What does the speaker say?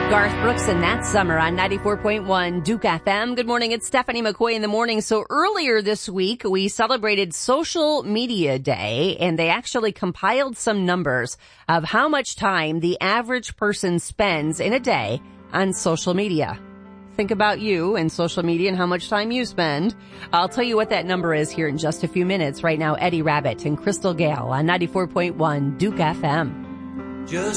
Garth Brooks and That Summer on 94.1 Duke FM. Good morning. It's Stephanie McCoy in the morning. So earlier this week, we celebrated Social Media Day, and they actually compiled some numbers of how much time the average person spends in a day on social media. Think about you and social media and how much time you spend. I'll tell you what that number is here in just a few minutes. Right now, Eddie Rabbitt and Crystal Gale on 94.1 Duke FM. Just